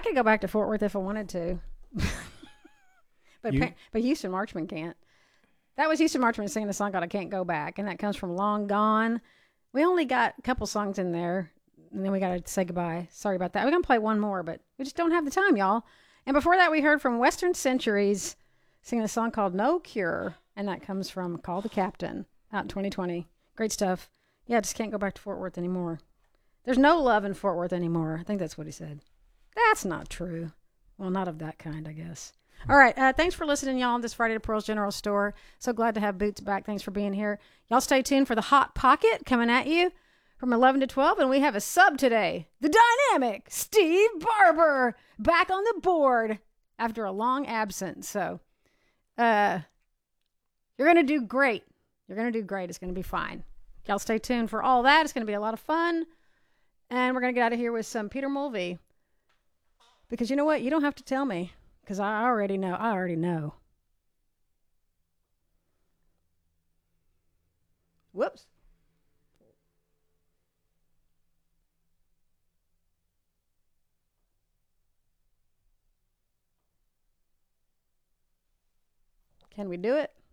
could go back to Fort Worth if I wanted to. But Houston Marchman can't. That was Houston Marchman singing the song called I Can't Go Back, and that comes from Long Gone. We only got a couple songs in there, and then we got to say goodbye. Sorry about that. We're going to play one more, but we just don't have the time, y'all. And before that, we heard from Western Centuries singing a song called No Cure, and that comes from Call the Captain out in 2020. Great stuff. Yeah, just can't go back to Fort Worth anymore. There's no love in Fort Worth anymore. I think that's what he said. That's not true. Well, not of that kind, I guess. All right. Thanks for listening, y'all, this Friday to Pearl's General Store. So glad to have Boots back. Thanks for being here. Y'all stay tuned for the Hot Pocket coming at you from 11 to 12. And we have a sub today, the dynamic Steve Barber, back on the board after a long absence. So you're going to do great. You're going to do great. It's going to be fine. Y'all stay tuned for all that. It's going to be a lot of fun. And we're going to get out of here with some Peter Mulvey. Because you know what? You don't have to tell me. Because I already know. I already know. Whoops. Can we do it?